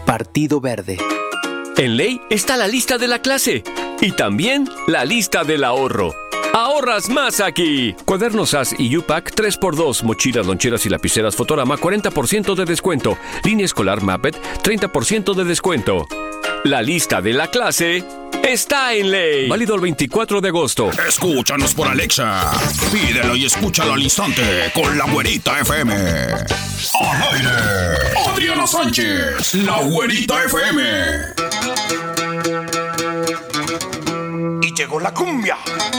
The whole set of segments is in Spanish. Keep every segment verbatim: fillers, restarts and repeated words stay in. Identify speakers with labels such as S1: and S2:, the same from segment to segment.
S1: Partido Verde.
S2: En ley está la lista de la clase y también la lista del ahorro. ¡Ahorras más aquí! Cuadernos A S y U PAC tres por dos, mochilas, loncheras y lapiceras Fotorama cuarenta por ciento de descuento. Línea escolar Muppet treinta por ciento de descuento. La lista de la clase está en ley. Válido el veinticuatro de agosto.
S3: Escúchanos por Alexa. Pídelo y escúchalo al instante con La Güerita F M. Al aire, Adriana Sánchez, La Güerita F M. Y llegó la cumbia.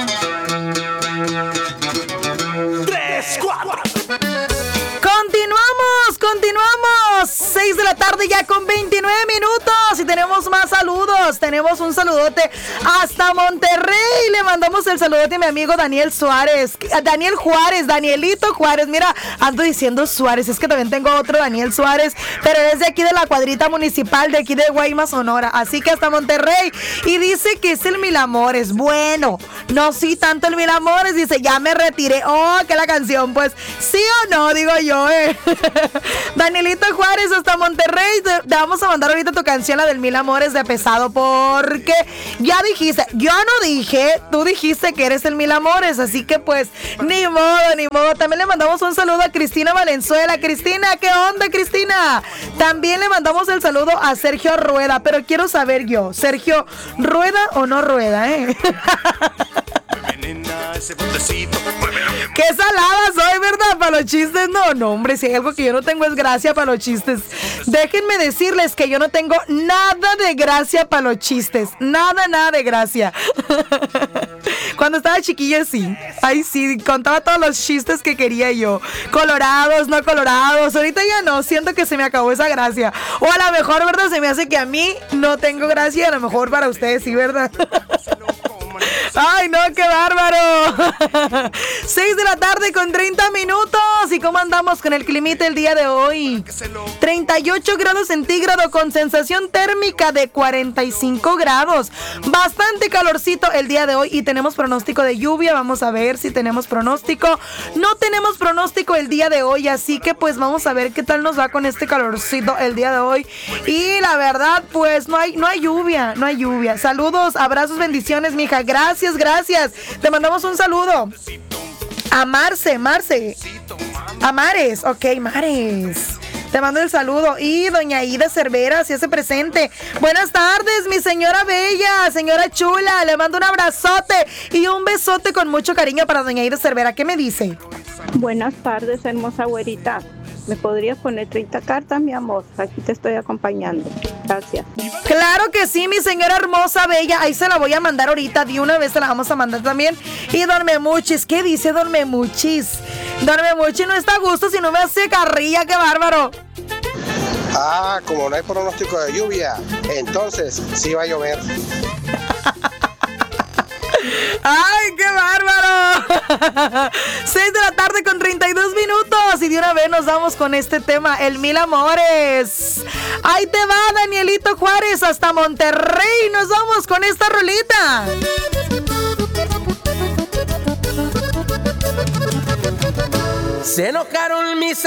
S3: Tres, cuatro.
S4: Continuamos, continuamos. seis de la tarde ya con veintinueve minutos y tenemos más saludos. Tenemos un saludote hasta Monterrey. Le mandamos el saludote a mi amigo Daniel Suárez. Daniel Juárez, Danielito Juárez. Mira, ando diciendo Suárez. Es que también tengo otro Daniel Suárez, pero es de aquí de la cuadrita municipal de aquí de Guaymas, Sonora. Así que hasta Monterrey. Y dice que es el Mil Amores. Bueno, no sí tanto el Mil Amores. Dice, ya me retiré. Oh, que la canción, pues, sí o no, digo yo, eh. Danielito Juárez hasta Monterrey. Te, te vamos a mandar ahorita tu canción, la del Mil Amores de Pesado, porque ya dijiste, yo no dije, tú dijiste que eres el Mil Amores, así que pues, ni modo, ni modo. También le mandamos un saludo a Cristina Valenzuela. Cristina, ¿qué onda, Cristina? También le mandamos el saludo a Sergio Rueda, pero quiero saber yo, Sergio, ¿rueda o no rueda, eh? Qué salada soy, ¿verdad? Para los chistes, no, no, hombre, si hay algo que yo no tengo es gracia para los chistes. Déjenme decirles que yo no tengo nada de gracia para los chistes. Nada, nada de gracia. Cuando estaba chiquilla, sí. Ay, sí, contaba todos los chistes que quería yo. Colorados, no colorados. Ahorita ya no, siento que se me acabó esa gracia. O a lo mejor, ¿verdad? Se me hace que a mí no tengo gracia y a lo mejor para ustedes sí, ¿verdad? Ay, no, qué bárbaro. seis de la tarde con treinta minutos. ¿Y cómo andamos con el climita el día de hoy? treinta y ocho grados centígrados con sensación térmica de cuarenta y cinco grados. Bastante calorcito el día de hoy y tenemos pronóstico de lluvia. Vamos a ver si tenemos pronóstico. No tenemos pronóstico el día de hoy, así que pues vamos a ver qué tal nos va con este calorcito el día de hoy. Y la verdad, pues no hay, no hay lluvia, no hay lluvia. Saludos, abrazos, bendiciones, mija. Gracias, gracias. Te mandamos un saludo. A Marce, Marce. A Mares, ok, Mares. Te mando el saludo. Y doña Ida Cervera, si hace presente. Buenas tardes, mi señora bella, señora chula. Le mando un abrazote y un besote con mucho cariño para doña Ida Cervera. ¿Qué me dice?
S5: Buenas tardes, hermosa güerita. ¿Me podrías poner treinta cartas, mi amor? Aquí te estoy acompañando. Gracias.
S4: Claro que sí, mi señora hermosa, bella. Ahí se la voy a mandar ahorita. De una vez se la vamos a mandar también. Y Don Memuchis. ¿Qué dice Don Memuchis? Don Memuchis no está a gusto si no me hace carrilla. ¡Qué bárbaro!
S6: Ah, como no hay pronóstico de lluvia, entonces sí va a llover.
S4: ¡Ay, qué bárbaro! seis de la tarde con treinta y dos minutos. Y de una vez nos vamos con este tema, el Mil Amores. Ahí te va, Danielito Juárez, hasta Monterrey. Nos vamos con esta rolita.
S1: Se enojaron mis